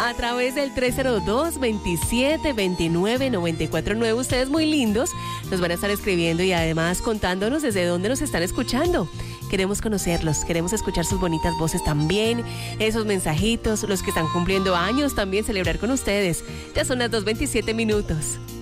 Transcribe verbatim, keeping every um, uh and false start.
a través del tres cero dos, veintisiete veintinueve, noventa y cuatro nueve. Ustedes muy lindos nos van a estar escribiendo y además contándonos desde dónde nos están escuchando. Queremos conocerlos, queremos escuchar sus bonitas voces también, esos mensajitos, los que están cumpliendo años, también celebrar con ustedes. Ya son las dos veintisiete minutos.